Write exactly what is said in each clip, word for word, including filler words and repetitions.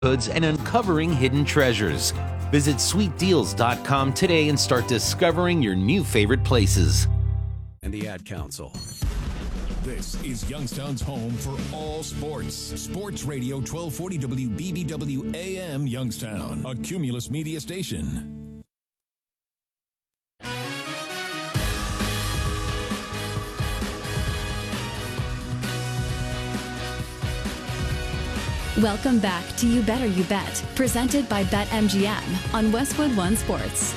Goods and uncovering hidden treasures. Visit sweet deals dot com today and start discovering your new favorite places. And the Ad Council. This is Youngstown's home for all sports. Sports Radio twelve forty W B B W A M Youngstown, a Cumulus media station. Welcome back to You Better You Bet, presented by BetMGM on Westwood One Sports.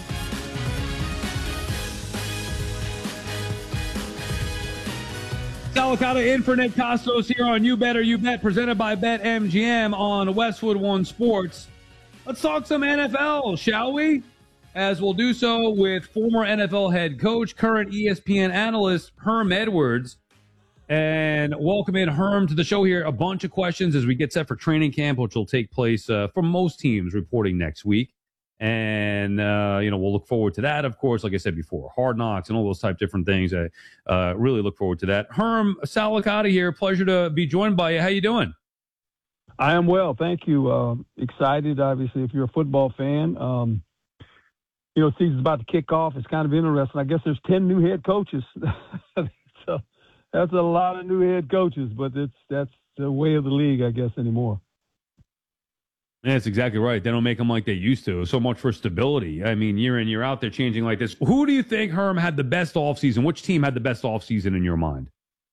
Salicata in for Nick Costos here on You Better You Bet, presented by BetMGM on Westwood One Sports. Let's talk some N F L, shall we? As we'll do so with former N F L head coach, current E S P N analyst Herm Edwards. And welcome in, Herm, to the show here. A bunch of questions as we get set for training camp, which will take place uh, for most teams reporting next week. And, uh, you know, we'll look forward to that, of course, like I said before, Hard Knocks and all those type of different things. I uh, really look forward to that. Herm Salicata here. Pleasure to be joined by you. How you doing? I am well. Thank you. Uh, excited, obviously, if you're a football fan. Um, you know, season's about to kick off. It's kind of interesting. I guess there's ten new head coaches. So that's a lot of new head coaches, but it's that's the way of the league, I guess, anymore. Yeah, that's exactly right. They don't make them like they used to. So much for stability. I mean, year in, year out, they're changing like this. Who do you think, Herm, had the best offseason? Which team had the best offseason in your mind?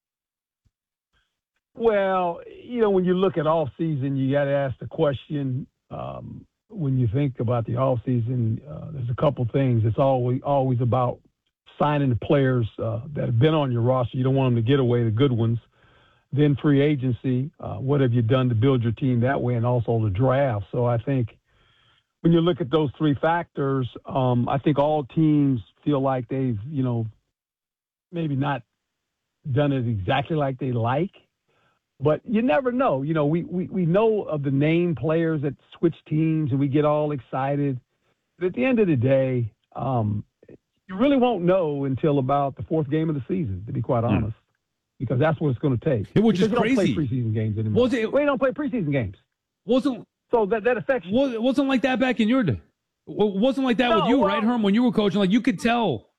Well, you know, when you look at offseason, you got to ask the question, um, when you think about the offseason, uh, there's a couple things. It's always, always about signing the players uh, that have been on your roster. You don't want them to get away, the good ones. Then free agency, uh, what have you done to build your team that way, and also the draft. So I think when you look at those three factors, um, I think all teams feel like they've, you know, maybe not done it exactly like they like, but you never know. You know, we, we, we know of the name players that switch teams and we get all excited. But at the end of the day, um, you really won't know until about the fourth game of the season, to be quite honest. Mm. Because that's what it's going to take. Which is because crazy. We don't play preseason games anymore. Was it, we don't play preseason games. Wasn't so that that affects you. Was, wasn't like that back in your day. Wasn't like that no, with you, well, right, Herm? When you were coaching, like you could tell.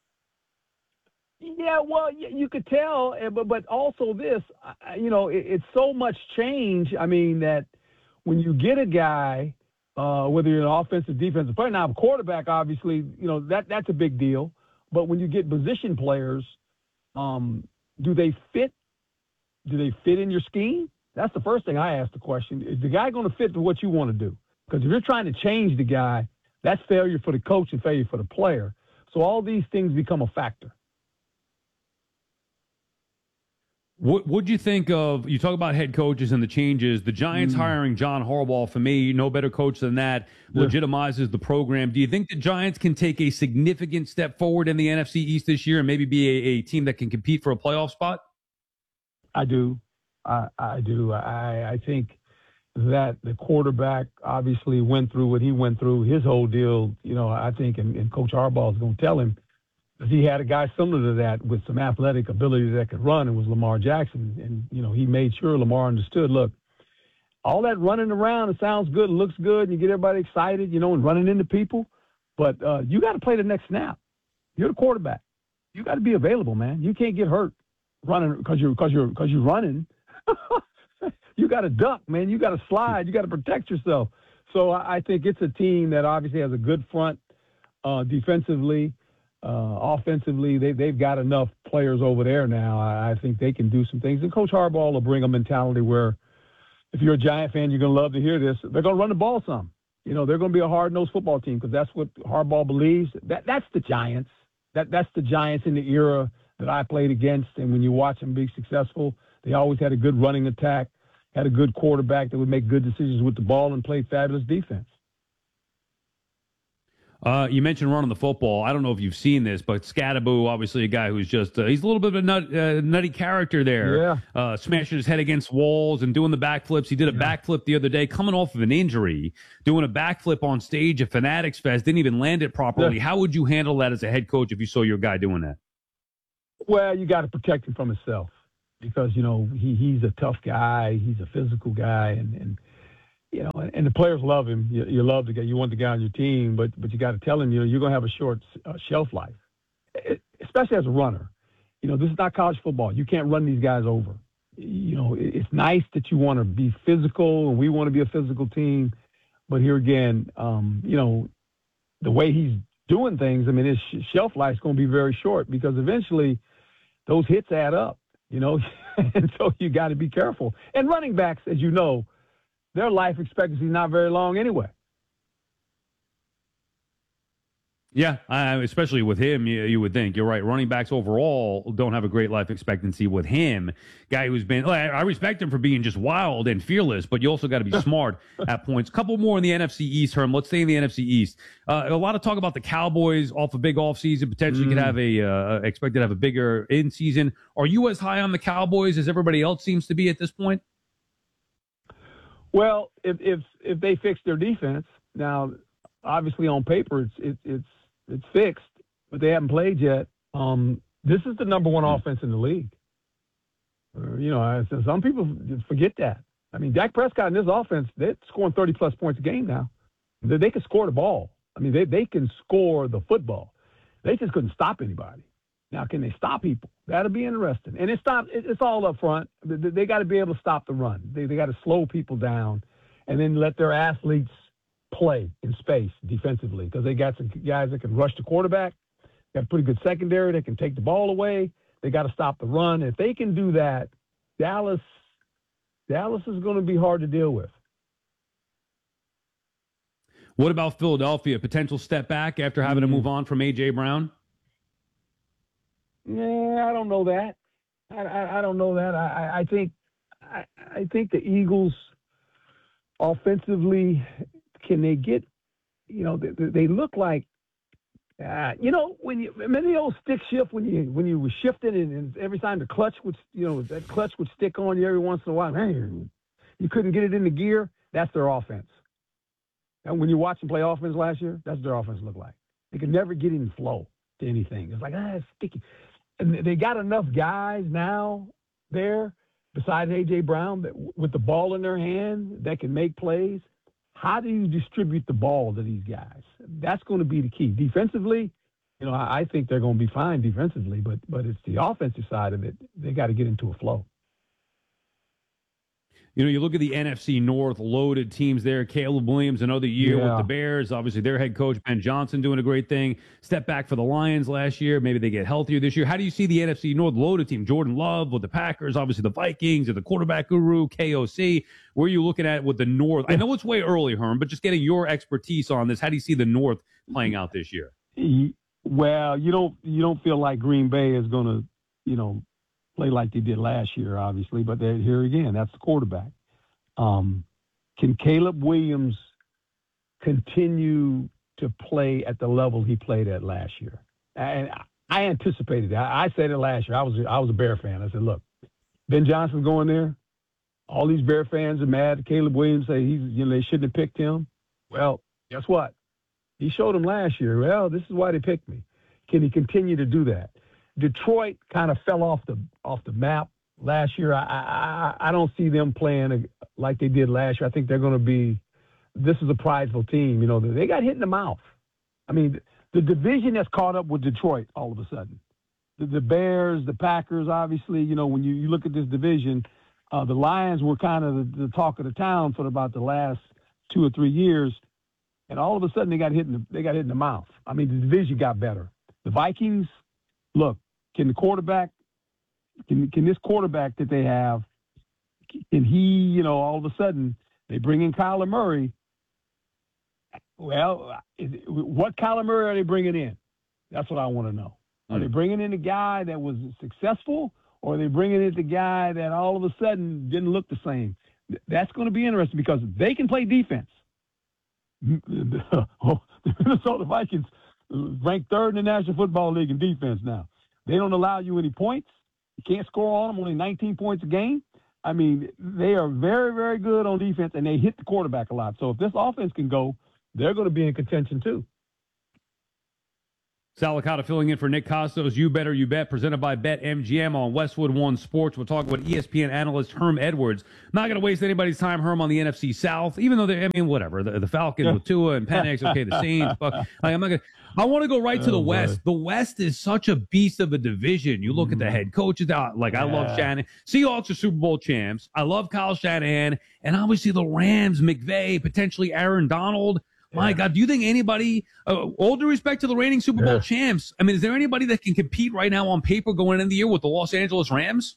Yeah, well, you could tell, but but also this, you know, it, it's so much change. I mean that when you get a guy, uh, whether you're an offensive, defensive player, now a quarterback, obviously, you know that that's a big deal. But when you get position players, um. Do they fit? Do they fit in your scheme? That's the first thing I ask the question. Is the guy going to fit to what you want to do? Because if you're trying to change the guy, that's failure for the coach and failure for the player. So all these things become a factor. What would you think of, you talk about head coaches and the changes, the Giants mm. hiring John Harbaugh, for me, no better coach than that, yeah. legitimizes the program. Do you think the Giants can take a significant step forward in the N F C East this year and maybe be a, a team that can compete for a playoff spot? I do. I, I do. I, I think that the quarterback obviously went through what he went through, his whole deal, you know, I think, and, and Coach Harbaugh is going to tell him, he had a guy similar to that with some athletic ability that could run, and was Lamar Jackson. And, you know, he made sure Lamar understood, look, all that running around, it sounds good, it looks good, and you get everybody excited, you know, and running into people. But uh, you got to play the next snap. You're the quarterback. You got to be available, man. You can't get hurt running because you're, because you're, because you're running. You got to duck, man. You got to slide. You got to protect yourself. So I, I think it's a team that obviously has a good front uh, defensively. Uh, offensively, they, they've got enough players over there now. I, I think they can do some things. And Coach Harbaugh will bring a mentality where if you're a Giant fan, you're going to love to hear this. They're going to run the ball some. You know, they're going to be a hard-nosed football team because that's what Harbaugh believes. That That's the Giants. That That's the Giants in the era that I played against. And when you watch them be successful, they always had a good running attack, had a good quarterback that would make good decisions with the ball and played fabulous defense. Uh, you mentioned running the football. I don't know if you've seen this, but Scatterbo, obviously a guy who's just, uh, he's a little bit of a nut, uh, nutty character there. Yeah. Uh, smashing his head against walls and doing the backflips. He did a yeah. backflip the other day, coming off of an injury, doing a backflip on stage at Fanatics Fest, didn't even land it properly. Yeah. How would you handle that as a head coach if you saw your guy doing that? Well, you got to protect him from himself because, you know, he, he's a tough guy. He's a physical guy. And, and you know, and the players love him. You, you love the guy. You want the guy on your team, but but you got to tell him, you know, you're going to have a short uh, shelf life, it, especially as a runner. You know, this is not college football. You can't run these guys over. You know, it, it's nice that you want to be physical, and we want to be a physical team. But here again, um, you know, the way he's doing things, I mean, his sh- shelf life is going to be very short because eventually those hits add up, you know, and so you got to be careful. And running backs, as you know, their life expectancy is not very long anyway. Yeah, I, especially with him, you, you would think. You're right. Running backs overall don't have a great life expectancy. With him, guy who's been, I respect him for being just wild and fearless, but you also got to be smart at points. A couple more in the N F C East, Herm. Let's stay in the N F C East. Uh, a lot of talk about the Cowboys off a big offseason, potentially mm. could have a, uh, expected to have a bigger in-season. Are you as high on the Cowboys as everybody else seems to be at this point? Well, if if if they fix their defense, now obviously on paper it's it, it's it's fixed, but they haven't played yet. Um, this is the number one offense in the league. Uh, you know, some people forget that. I mean, Dak Prescott in this offense, they're scoring thirty plus points a game now. They, they can score the ball. I mean, they they can score the football. They just couldn't stop anybody. Now, can they stop people? That'll be interesting. And it's not, it's all up front. They, they got to be able to stop the run. They, they got to slow people down and then let their athletes play in space defensively because they got some guys that can rush the quarterback. Got a pretty good secondary. They can take the ball away. They got to stop the run. If they can do that, Dallas, Dallas is going to be hard to deal with. What about Philadelphia? Potential step back after having mm-hmm. to move on from A J. Brown? Yeah, I don't know that. I, I, I don't know that. I, I think I, I think the Eagles offensively, can they get, you know, they, they look like, uh, you know, when you remember the old stick shift when you when you were shifting and, and every time the clutch would, you know, that clutch would stick on you every once in a while. Man, you couldn't get it into gear. That's their offense. And when you watch them play offense last year, that's what their offense looked like. They could never get in flow to anything. It's like, ah, it's sticky. And they got enough guys now there, besides A J. Brown, that with the ball in their hand that can make plays. How do you distribute the ball to these guys? That's going to be the key. Defensively, you know, I, I think they're going to be fine defensively, but but it's the offensive side of it. They got to get into a flow. You know, you look at the N F C North, loaded teams there. Caleb Williams, another year yeah. with the Bears. Obviously, their head coach, Ben Johnson, doing a great thing. Step back for the Lions last year. Maybe they get healthier this year. How do you see the N F C North loaded team? Jordan Love with the Packers, obviously the Vikings, and the quarterback guru, K O C. Where are you looking at with the North? I know it's way early, Herm, but just getting your expertise on this, how do you see the North playing out this year? Well, you don't you don't feel like Green Bay is going to, you know, play like they did last year, obviously. But here again, that's the quarterback. Um, can Caleb Williams continue to play at the level he played at last year? And I anticipated that. I said it last year. I was I was a Bear fan. I said, look, Ben Johnson's going there. All these Bear fans are mad. Caleb Williams say he's you know they shouldn't have picked him. Well, guess what? He showed them last year. Well, this is why they picked me. Can he continue to do that? Detroit kind of fell off the off the map last year. I I, I don't see them playing like they did last year. I think they're going to be. This is a prideful team. You know, they got hit in the mouth. I mean, the division has caught up with Detroit all of a sudden. The, the Bears, the Packers, obviously. You know, when you, you look at this division, uh, the Lions were kind of the, the talk of the town for about the last two or three years, and all of a sudden they got hit in the, they got hit in the mouth. I mean, the division got better. The Vikings, look, can the quarterback, can can this quarterback that they have, can he, you know, all of a sudden they bring in Kyler Murray. Well, is, what Kyler Murray are they bringing in? That's what I want to know. Are they bringing in a guy that was successful, or are they bringing in the guy that all of a sudden didn't look the same? That's going to be interesting because they can play defense. The Minnesota Vikings ranked third in the National Football League in defense now. They don't allow you any points. You can't score on them, only nineteen points a game. I mean, they are very, very good on defense, and they hit the quarterback a lot. So if this offense can go, they're going to be in contention too. Salicata filling in for Nick Costos. You Better You Bet, presented by BetMGM on Westwood One Sports. We'll talk with E S P N analyst Herm Edwards. Not going to waste anybody's time, Herm, on the N F C South, even though they, I mean, whatever. The, the Falcons yeah. with Tua and Penix, okay, the Saints. But like, I'm not gonna, I want to go right to the oh, West. Boy. The West is such a beast of a division. You look mm. at the head coaches. Like, yeah. I love Shannon. Seahawks are Super Bowl champs. I love Kyle Shanahan. And obviously the Rams, McVay, potentially Aaron Donald. My yeah. God, do you think anybody, uh, all due respect to the reigning Super Bowl yeah. champs, I mean, is there anybody that can compete right now on paper going into the year with the Los Angeles Rams?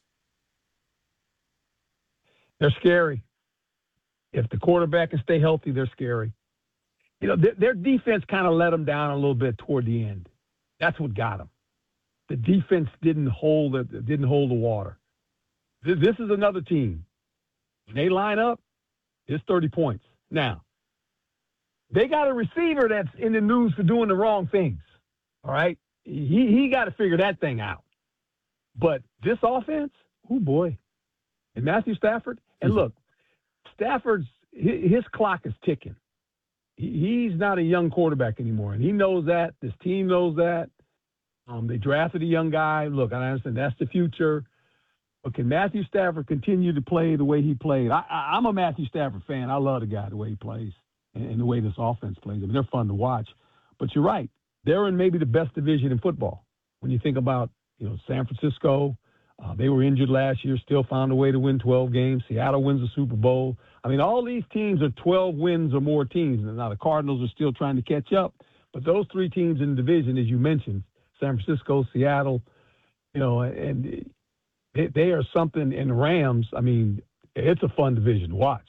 They're scary. If the quarterback can stay healthy, they're scary. You know, their, their defense kind of let them down a little bit toward the end. That's what got them. The defense didn't hold the, didn't hold the water. This, this is another team. When they line up, it's thirty points. Now, they got a receiver that's in the news for doing the wrong things, all right? He he got to figure that thing out. But this offense, oh, boy. And Matthew Stafford, and look, Stafford's his clock is ticking. He, he's not a young quarterback anymore, and he knows that. This team knows that. Um, they drafted a young guy. Look, I understand that's the future. But can Matthew Stafford continue to play the way he played? I, I, I'm a Matthew Stafford fan. I love the guy, the way he plays. And the way this offense plays. I mean, they're fun to watch. But you're right. They're in maybe the best division in football. When you think about, you know, San Francisco, uh, they were injured last year, still found a way to win twelve games. Seattle wins the Super Bowl. I mean, all these teams are twelve wins or more teams. Now, the Cardinals are still trying to catch up. But those three teams in the division, as you mentioned, San Francisco, Seattle, you know, and they, they are something. And the Rams, I mean, it's a fun division to watch.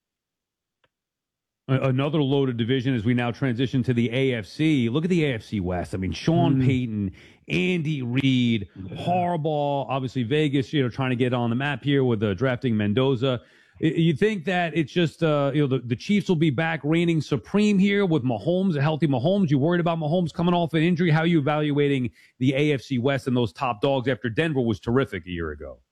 Another loaded division as we now transition to the A F C. Look at the A F C West. I mean, Sean mm. Payton, Andy Reid, yeah. Harbaugh, obviously Vegas, you know, trying to get on the map here with uh, drafting Mendoza. You think that it's just, uh, you know, the, the Chiefs will be back reigning supreme here with Mahomes, a healthy Mahomes? You worried about Mahomes coming off an injury? How are you evaluating the A F C West and those top dogs after Denver was terrific a year ago?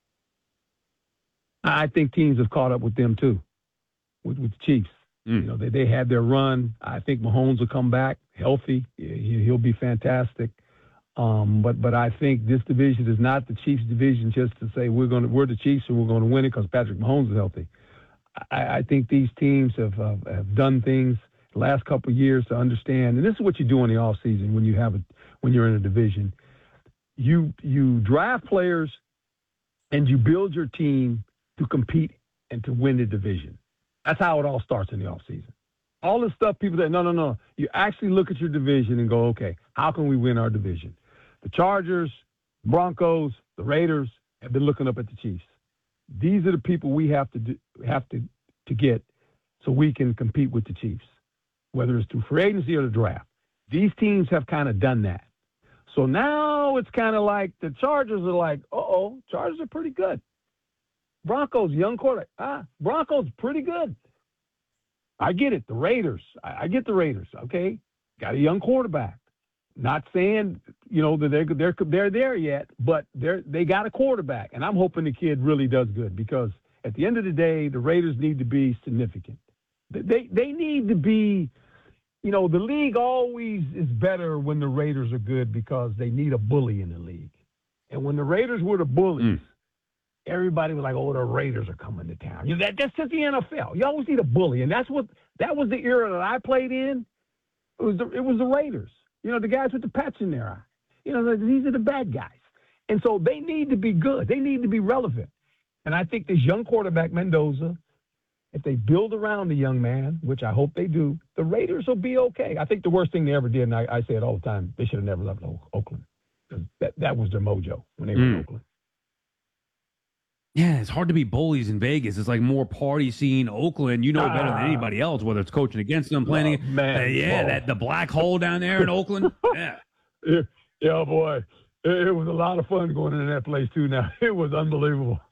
I think teams have caught up with them, too, with, with the Chiefs. Mm. You know, they, they had their run. I think Mahomes will come back healthy. He, he'll be fantastic. Um, but but I think this division is not the Chiefs' division just to say we're going to we're the Chiefs and we're going to win it because Patrick Mahomes is healthy. I, I think these teams have uh, have done things the last couple of years to understand, and this is what you do in the offseason when you have a when you're in a division. You you draft players and you build your team to compete and to win the division. That's how it all starts in the offseason. All this stuff, people say, no, no, no. You actually look at your division and go, okay, how can we win our division? The Chargers, Broncos, the Raiders have been looking up at the Chiefs. These are the people we have to do, have to, to get so we can compete with the Chiefs, whether it's through free agency or the draft. These teams have kind of done that. So now it's kind of like the Chargers are like, uh-oh, Chargers are pretty good. Broncos, young quarterback. Ah, Broncos, pretty good. I get it. The Raiders. I, I get the Raiders. Okay, got a young quarterback. Not saying you know that they're they're they're there yet, but they're they got a quarterback, and I'm hoping the kid really does good because at the end of the day, the Raiders need to be significant. They they need to be. You know, the league always is better when the Raiders are good because they need a bully in the league, and when the Raiders were the bullies. Mm. Everybody was like, "Oh, the Raiders are coming to town." You know, that, that's just the N F L. You always need a bully, and that's what that was the era that I played in. It was the, it was the Raiders. You know, the guys with the patch in their eye. You know, these are the bad guys, and so they need to be good. They need to be relevant. And I think this young quarterback Mendoza, if they build around the young man, which I hope they do, the Raiders will be okay. I think the worst thing they ever did, and I, I say it all the time, they should have never left Oakland. That that was their mojo when they were mm. in Oakland. Yeah, it's hard to be bullies in Vegas. It's like more party scene. Oakland, you know it better than anybody else, whether it's coaching against them, planning. Oh, man, uh, yeah, that the black hole down there in Oakland. Yeah, yeah, yeah boy, it, it was a lot of fun going into that place too. Now it was unbelievable.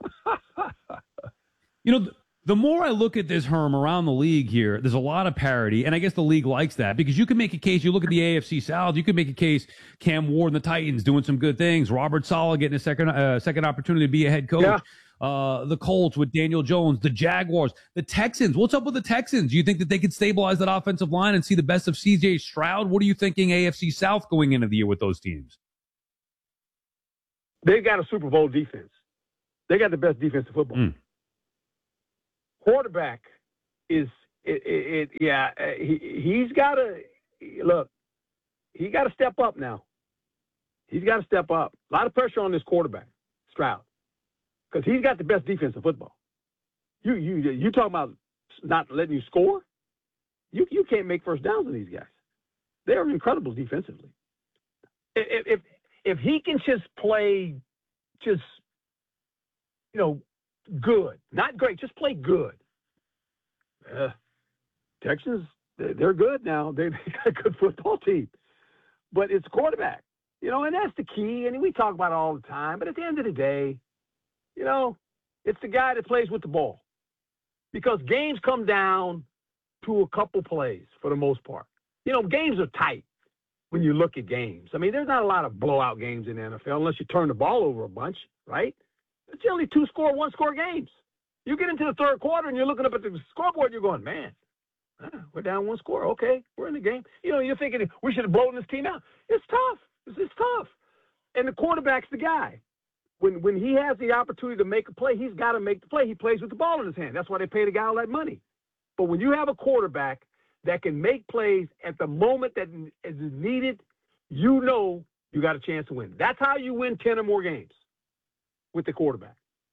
You know, the, the more I look at this, Herm, around the league here, there's a lot of parity, and I guess the league likes that because you can make a case. You look at the A F C South, you can make a case. Cam Ward and the Titans doing some good things. Robert Saleh getting a second uh, second opportunity to be a head coach. Yeah. uh, the Colts with Daniel Jones, the Jaguars, the Texans. What's up with the Texans? Do you think that they could stabilize that offensive line and see the best of C J Stroud? What are you thinking A F C South going into the year with those teams? They've got a Super Bowl defense. They got the best defense in football. Mm. Quarterback is it, it, it yeah, he he's got to look. He got to step up now. He's got to step up. A lot of pressure on this quarterback, Stroud, because he's got the best defense in football. You you you talking about not letting you score? You you can't make first downs with these guys. They're incredible defensively. If if if he can just play, just you know, good, not great, just play good. Uh, Texans, they're good now. They've got a good football team, but it's quarterback. You know, and that's the key. And we talk about it all the time. But at the end of the day, you know, it's the guy that plays with the ball. Because games come down to a couple plays for the most part. You know, games are tight when you look at games. I mean, there's not a lot of blowout games in the N F L unless you turn the ball over a bunch, right? It's generally two-score, one-score games. You get into the third quarter and you're looking up at the scoreboard and you're going, man, ah, we're down one score. Okay, we're in the game. You know, you're thinking we should have blown this team out. It's tough. It's tough. And the quarterback's the guy. When when he has the opportunity to make a play, he's got to make the play. He plays with the ball in his hand. That's why they pay the guy all that money. But when you have a quarterback that can make plays at the moment that is needed, you know you got a chance to win. That's how you win ten or more games with the quarterback.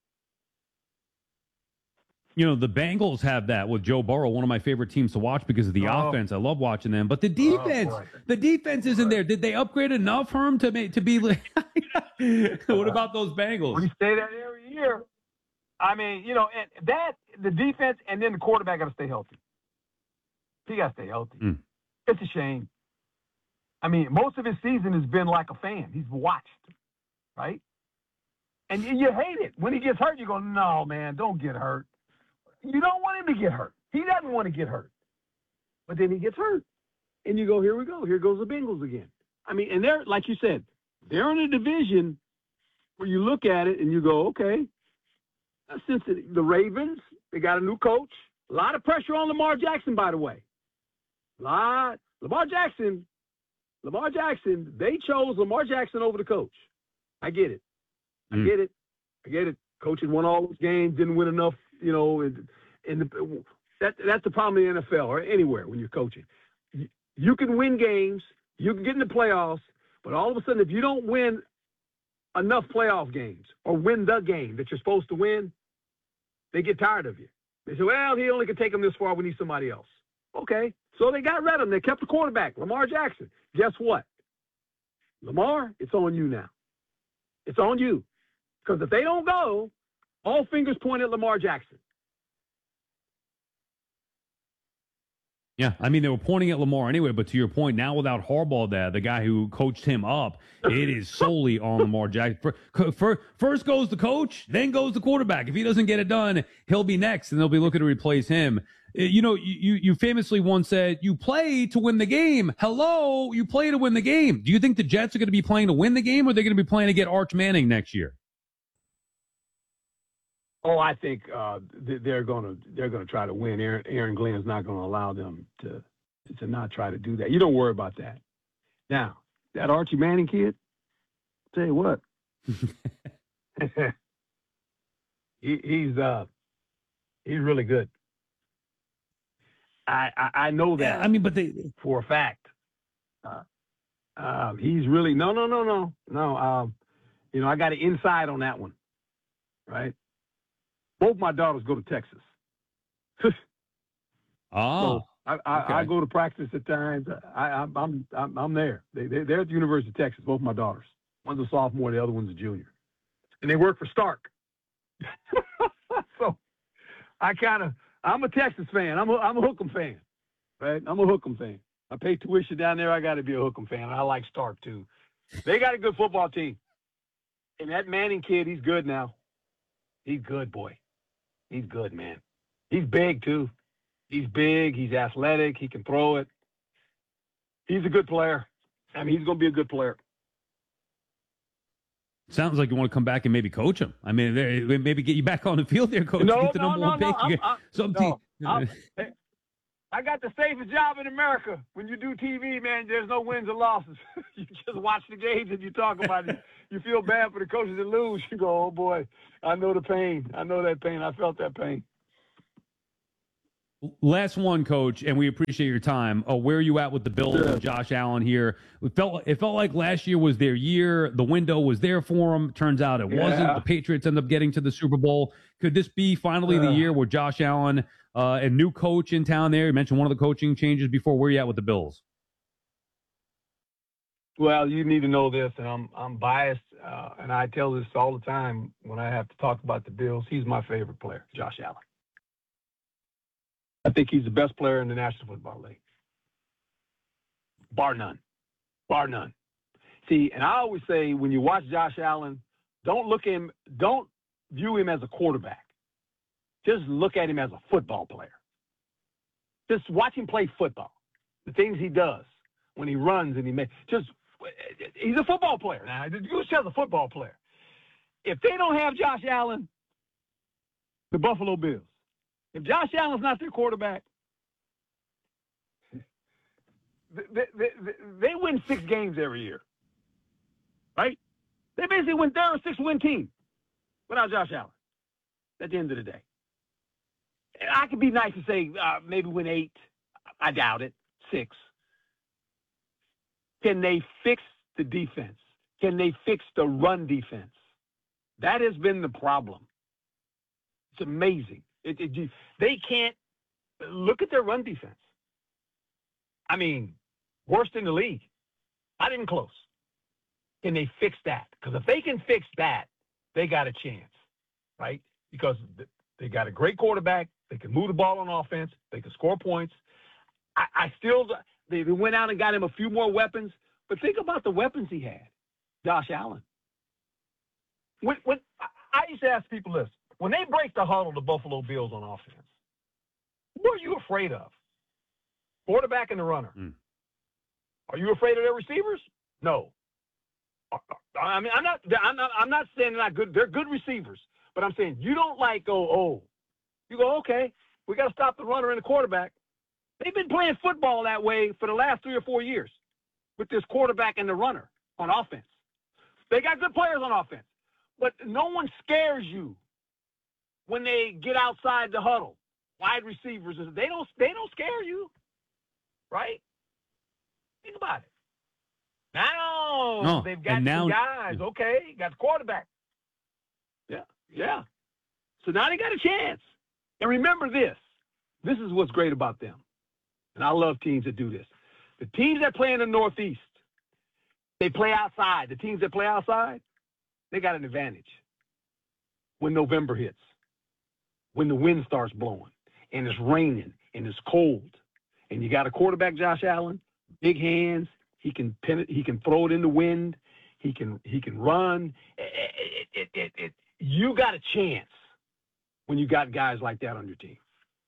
You know, the Bengals have that with Joe Burrow, one of my favorite teams to watch because of the oh. offense. I love watching them. But the defense, oh, the defense isn't there. Did they upgrade enough, Herm, to make, to be What about those Bengals? We say that every year. I mean, you know, and that, the defense, and then the quarterback got to stay healthy. He got to stay healthy. Mm. It's a shame. I mean, most of his season has been like a fan. He's watched, right? And you, you hate it. When he gets hurt, you go, no, man, don't get hurt. You don't want him to get hurt. He doesn't want to get hurt. But then he gets hurt. And you go, here we go. Here goes the Bengals again. I mean, and they're, like you said, they're in a division where you look at it and you go, okay, since the, the Ravens, they got a new coach. A lot of pressure on Lamar Jackson, by the way. A lot. Lamar Jackson, Lamar Jackson, they chose Lamar Jackson over the coach. I get it. I mm. get it. I get it. Coach had won all those games, didn't win enough. You know, and, and the, that that's the problem in the N F L or anywhere when you're coaching. You, you can win games, you can get in the playoffs, but all of a sudden, if you don't win enough playoff games or win the game that you're supposed to win, they get tired of you. They say, well, he only can take them this far. We need somebody else. Okay, so they got rid of him. They kept the quarterback, Lamar Jackson. Guess what? Lamar, it's on you now. It's on you. Because if they don't go, all fingers point at Lamar Jackson. Yeah, I mean, they were pointing at Lamar anyway, but to your point, now without Harbaugh there, the guy who coached him up, it is solely on Lamar Jackson. For, for, first goes the coach, then goes the quarterback. If he doesn't get it done, he'll be next, and they'll be looking to replace him. You know, you, you famously once said, you play to win the game. Hello, you play to win the game. Do you think the Jets are going to be playing to win the game, or are they going to be playing to get Arch Manning next year? Oh, I think uh, they're going to they're going to try to win. Aaron, Aaron Glenn's not going to allow them to to not try to do that. You don't worry about that. Now, that Archie Manning kid, I'll tell you what, he, he's uh, he's really good. I, I I know that. Yeah, I mean, but they for a fact. Uh, uh, he's really no no no no no. Um, you know, I got an inside on that one, right? Both my daughters go to Texas. Oh, so I, I, okay. I go to practice at times. I, I'm I'm I'm, I'm there. They, they they're at the University of Texas. Both my daughters. One's a sophomore, the other one's a junior, and they work for Stark. So I kind of I'm a Texas fan. I'm a, I'm a Hook'em fan, right? I'm a Hook'em fan. I pay tuition down there. I got to be a Hook'em fan. I like Stark too. They got a good football team, and that Manning kid, he's good now. He's good, boy. He's good, man. He's big, too. He's big. He's athletic. He can throw it. He's a good player. I mean, he's going to be a good player. Sounds like you want to come back and maybe coach him. I mean, maybe get you back on the field there, coach. No, get the no, number no, one no. pick. I'm, I'm, Some no, team. I'm, I got the safest job in America. When you do T V, man, there's no wins or losses. You just watch the games and you talk about it. You feel bad for the coaches that lose. You go, oh, boy, I know the pain. I know that pain. I felt that pain. Last one, Coach, and we appreciate your time. Oh, where are you at with the Bills and Josh Allen here? It felt it felt like last year was their year. The window was there for them. Turns out it yeah. wasn't. The Patriots end up getting to the Super Bowl. Could this be finally yeah. the year where Josh Allen, uh, a new coach in town there? You mentioned one of the coaching changes before. Where are you at with the Bills? Well, you need to know this, and I'm I'm biased, uh, and I tell this all the time when I have to talk about the Bills. He's my favorite player, Josh Allen. I think he's the best player in the National Football League. Bar none. Bar none. See, and I always say when you watch Josh Allen, don't look him, don't view him as a quarterback. Just look at him as a football player. Just watch him play football. The things he does when he runs and he makes, just, he's a football player. Now, Goose is a football player. If they don't have Josh Allen, the Buffalo Bills, if Josh Allen's not their quarterback, they, they, they win six games every year, right? They basically win, they're a six-win team without Josh Allen at the end of the day. And I could be nice and say uh, maybe win eight. I doubt it. Six. Can they fix the defense? Can they fix the run defense? That has been the problem. It's amazing. It, it, they can't look at their run defense. I mean, worst in the league. Not even close. Can they fix that? Because if they can fix that, they got a chance, right? Because they got a great quarterback. They can move the ball on offense. They can score points. I, I still, they went out and got him a few more weapons. But think about the weapons he had, Josh Allen. When, when I used to ask people this. When they break the huddle, the Buffalo Bills on offense, what are you afraid of? Quarterback and the runner. Mm. Are you afraid of their receivers? No. I mean, I'm not. I'm not. I'm not saying they're not good. They're good receivers, but I'm saying you don't like go. Oh, you go. Okay, we got to stop the runner and the quarterback. They've been playing football that way for the last three or four years, with this quarterback and the runner on offense. They got good players on offense, but no one scares you when they get outside the huddle. Wide receivers, they don't they don't scare you, right? Think about it. Now no, they've got now, two guys. Okay, got the quarterback. Yeah, yeah. So now they got a chance. And remember this. This is what's great about them. And I love teams that do this. The teams that play in the Northeast, they play outside. The teams that play outside, they got an advantage when November hits. When the wind starts blowing and it's raining and it's cold and you got a quarterback, Josh Allen, big hands, he can pin it, he can throw it in the wind, he can he can run. It, it, it, it, you got a chance when you got guys like that on your team.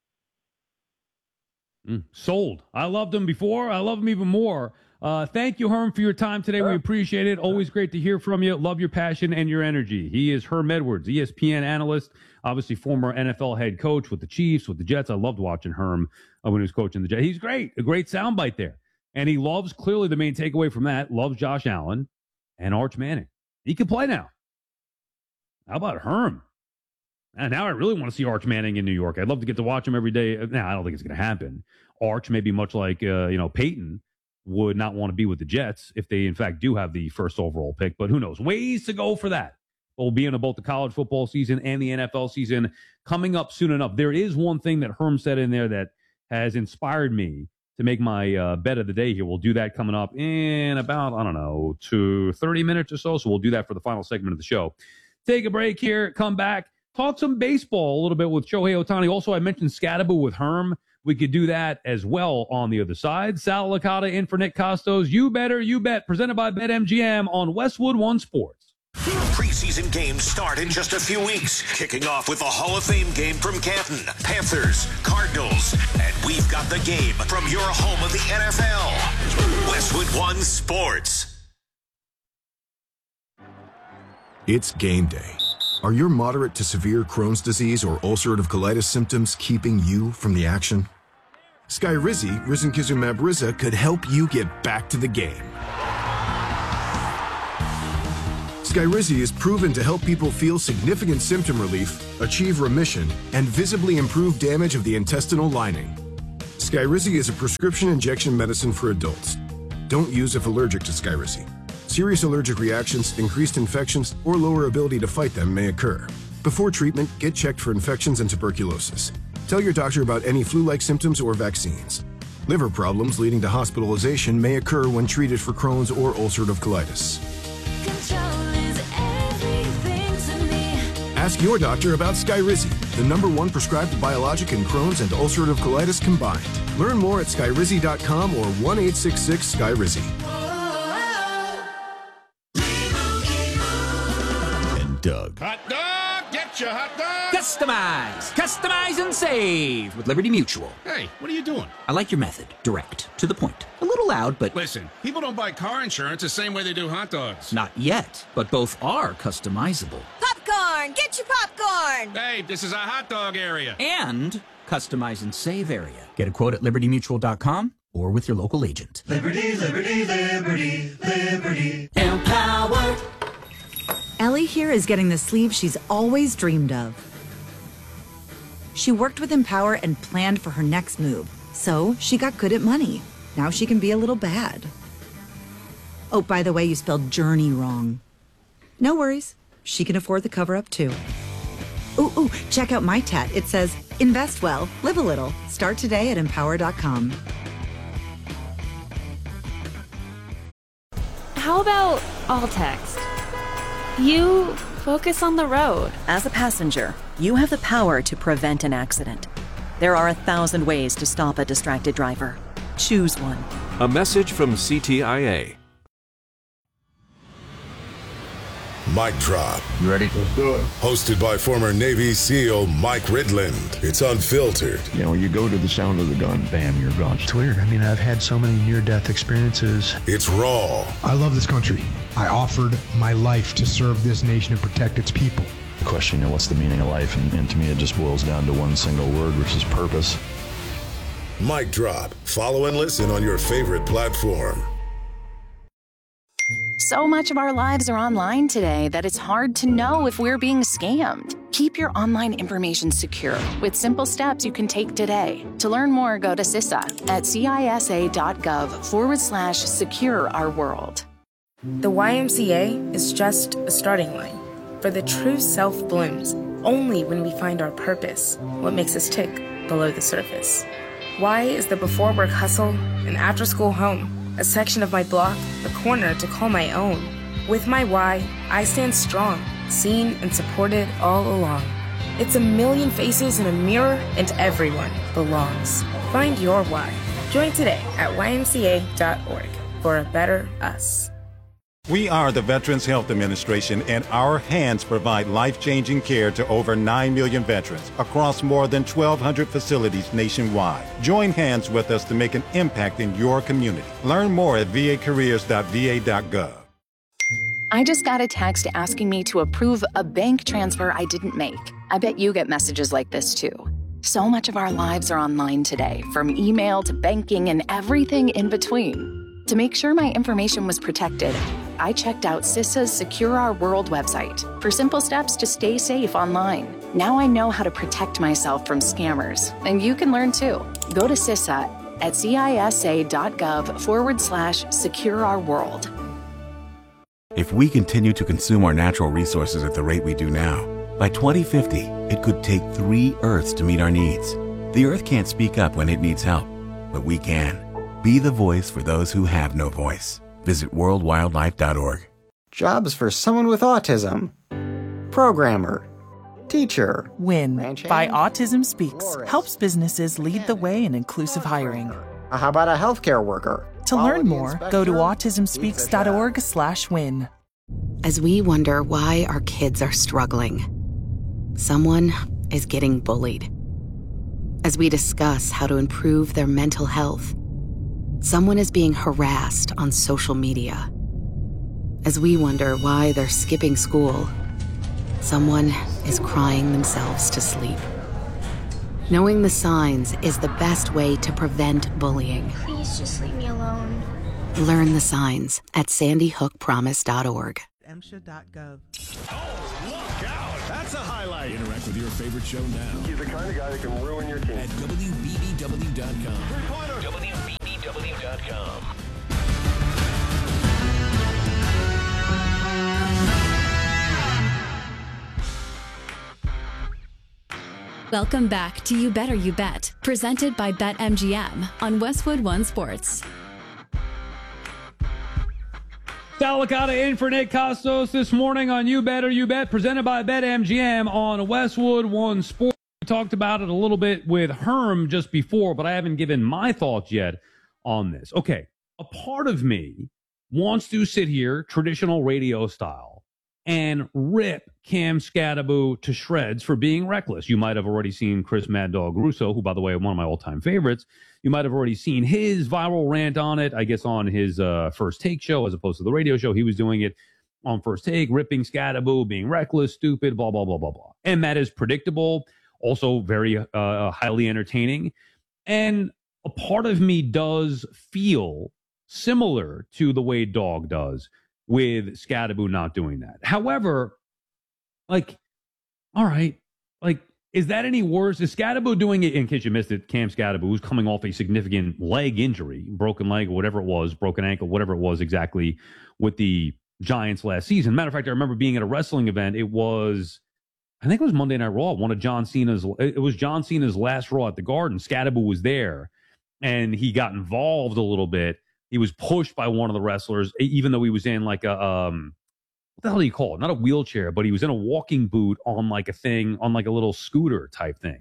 Mm, sold. I loved him before. I love him even more. Uh, thank you, Herm, for your time today. We appreciate it. Always great to hear from you. Love your passion and your energy. He is Herm Edwards, E S P N analyst, obviously former N F L head coach with the Chiefs, with the Jets. I loved watching Herm uh, when he was coaching the Jets. He's great. A great soundbite there. And he loves, clearly the main takeaway from that, loves Josh Allen and Arch Manning. He can play now. How about Herm? And now I really want to see Arch Manning in New York. I'd love to get to watch him every day. Now, I don't think it's going to happen. Arch may be much like, uh, you know, Peyton would not want to be with the Jets if they, in fact, do have the first overall pick. But who knows? Ways to go for that. We'll be in both the college football season and the N F L season coming up soon enough. There is one thing that Herm said in there that has inspired me to make my uh, bet of the day here. We'll do that coming up in about, I don't know, to thirty minutes or so. So we'll do that for the final segment of the show. Take a break here, come back, talk some baseball a little bit with Shohei Ohtani. Also, I mentioned Scatterbo with Herm. We could do that as well on the other side. Sal Licata in for Nick Costos. You Better, You Bet, presented by BetMGM on Westwood One Sports. Preseason games start in just a few weeks, kicking off with the Hall of Fame game from Canton, Panthers, Cardinals, and we've got the game from your home of the N F L, Westwood One Sports. It's game day. Are your moderate to severe Crohn's disease or ulcerative colitis symptoms keeping you from the action? Skyrizi, risankizumab Riza, could help you get back to the game. Skyrizi is proven to help people feel significant symptom relief, achieve remission, and visibly improve damage of the intestinal lining. Skyrizi is a prescription injection medicine for adults. Don't use if allergic to Skyrizi. Serious allergic reactions, increased infections, or lower ability to fight them may occur. Before treatment, get checked for infections and tuberculosis. Tell your doctor about any flu-like symptoms or vaccines. Liver problems leading to hospitalization may occur when treated for Crohn's or ulcerative colitis. Ask your doctor about Skyrizi, the number one prescribed biologic in Crohn's and ulcerative colitis combined. Learn more at skyrizi dot com or one eight six six Skyrizi. And Doug. Hot dog, get your hot dog. Customize, customize and save with Liberty Mutual. Hey, what are you doing? I like your method, direct, to the point. A little loud, but... Listen, people don't buy car insurance the same way they do hot dogs. Not yet, but both are customizable. Popcorn, get your popcorn. Hey, this is a hot dog area. And customize and save area. Get a quote at liberty mutual dot com or with your local agent. Liberty, liberty, liberty, liberty. Empowered. Ellie here is getting the sleeve she's always dreamed of. She worked with Empower and planned for her next move, so she got good at money. Now she can be a little bad. Oh, by the way, you spelled journey wrong. No worries. She can afford the cover-up, too. Ooh, ooh, check out my tat. It says, invest well, live a little. Start today at empower dot com. How about all text? You focus on the road. As a passenger, you have the power to prevent an accident. There are a thousand ways to stop a distracted driver. Choose one. A message from C T I A. Mic Drop. You ready? Let's do it. Hosted by former Navy SEAL Mike Ridland. It's unfiltered. You know, you go to the sound of the gun, bam, you're gone. It's weird. I mean, I've had so many near-death experiences. It's raw. I love this country. I offered my life to serve this nation and protect its people. The question, you know, what's the meaning of life? And, and to me, it just boils down to one single word, which is purpose. Mic Drop. Follow and listen on your favorite platform. So much of our lives are online today that it's hard to know if we're being scammed. Keep your online information secure with simple steps you can take today. To learn more, go to C I S A at cisa.gov forward slash secure our world. The Y M C A is just a starting line. For the true self blooms only when we find our purpose, what makes us tick below the surface. Y is the before work hustle, an after school home, a section of my block, a corner to call my own. With my Y, I stand strong, seen and supported all along. It's a million faces in a mirror, and everyone belongs. Find your Y. Join today at y m c a dot org for a better us. We are the Veterans Health Administration, and our hands provide life-changing care to over nine million veterans across more than twelve hundred facilities nationwide. Join hands with us to make an impact in your community. Learn more at v a careers dot v a dot gov. I just got a text asking me to approve a bank transfer I didn't make. I bet you get messages like this too. So much of our lives are online today, from email to banking and everything in between. To make sure my information was protected, I checked out C I S A's Secure Our World website for simple steps to stay safe online. Now I know how to protect myself from scammers, and you can learn too. Go to C I S A at cisa.gov forward slash secure our world. If we continue to consume our natural resources at the rate we do now, by twenty fifty, it could take three Earths to meet our needs. The Earth can't speak up when it needs help, but we can. Be the voice for those who have no voice. Visit world wildlife dot org. Jobs for someone with autism. Programmer. Teacher. WIN by Autism Speaks helps businesses lead the way in inclusive hiring. How about a healthcare worker? To learn more, go to autism speaks dot org slash win. As we wonder why our kids are struggling, someone is getting bullied. As we discuss how to improve their mental health, someone is being harassed on social media. As we wonder why they're skipping school, someone is crying themselves to sleep. Knowing the signs is the best way to prevent bullying. Please just leave me alone. Learn the signs at sandy hook promise dot org. M S H A dot gov. Oh, look out! That's a highlight. Interact with your favorite show now. He's the kind of guy that can ruin your team. At W B B W dot com. W B B W dot com. Welcome back to You Better You Bet, presented by BetMGM on Westwood One Sports. Sal Licata in for Nick Costos this morning on You Better You Bet, presented by BetMGM on Westwood One Sports. We talked about it a little bit with Herm just before, but I haven't given my thoughts yet on this. Okay, a part of me wants to sit here, traditional radio style, and rip Cam Skattebo to shreds for being reckless. You might have already seen Chris Mad Dog Russo, who, by the way, one of my all-time favorites. You might have already seen his viral rant on it, I guess on his uh, First Take show as opposed to the radio show. He was doing it on First Take, ripping Skattebo, being reckless, stupid, blah, blah, blah, blah, blah. And that is predictable, also very uh, highly entertaining. And a part of me does feel similar to the way Dog does with Skattebo not doing that. However, like, all right, like, is that any worse? Is Skattebo doing it, in case you missed it, Cam Skattebo, who's coming off a significant leg injury, broken leg, whatever it was, broken ankle, whatever it was exactly with the Giants last season. Matter of fact, I remember being at a wrestling event. It was, I think it was Monday Night Raw, one of John Cena's, it was John Cena's last Raw at the Garden. Skattebo was there, and he got involved a little bit. He was pushed by one of the wrestlers, even though he was in like a, um, what the hell do you call it? Not a wheelchair, but he was in a walking boot on like a thing, on like a little scooter type thing.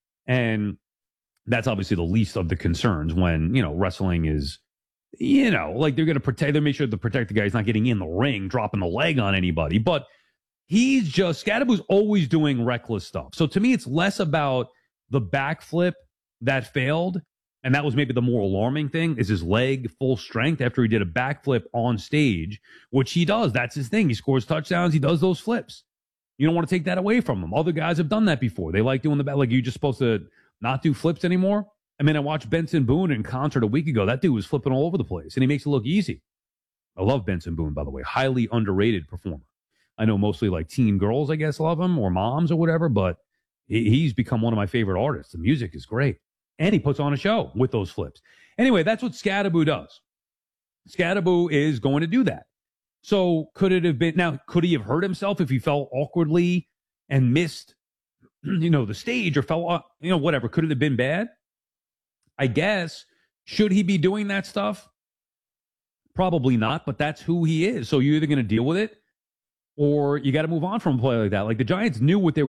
And that's obviously the least of the concerns when, you know, wrestling is, you know, like they're going to protect, they make sure to protect the guy. He's not getting in the ring, dropping the leg on anybody. But he's just, Skattebo's always doing reckless stuff. So to me, it's less about the backflip that failed. And that was maybe the more alarming thing, is his leg full strength after he did a backflip on stage, which he does. That's his thing. He scores touchdowns. He does those flips. You don't want to take that away from him. Other guys have done that before. They like doing the back. Like, you're just supposed to not do flips anymore. I mean, I watched Benson Boone in concert a week ago. That dude was flipping all over the place, and he makes it look easy. I love Benson Boone, by the way. Highly underrated performer. I know mostly like teen girls, I guess, love him, or moms or whatever, but he's become one of my favorite artists. The music is great. And he puts on a show with those flips. Anyway, that's what Skattebo does. Skattebo is going to do that. So could it have been, now, could he have hurt himself if he fell awkwardly and missed, you know, the stage or fell, you know, whatever? Could it have been bad? I guess. Should he be doing that stuff? Probably not, but that's who he is. So you're either going to deal with it or you got to move on from a play like that. Like, the Giants knew what they